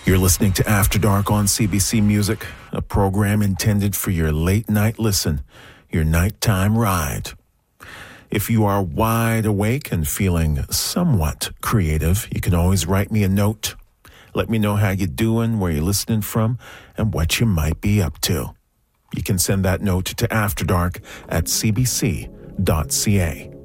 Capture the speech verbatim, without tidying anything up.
You're listening to After Dark on C B C Music, a program intended for your late-night listen, your nighttime ride. If you are wide awake and feeling somewhat creative, you can always write me a note. Let me know how you're doing, where you're listening from, and what you might be up to. You can send that note to afterdark at c b c dot c a.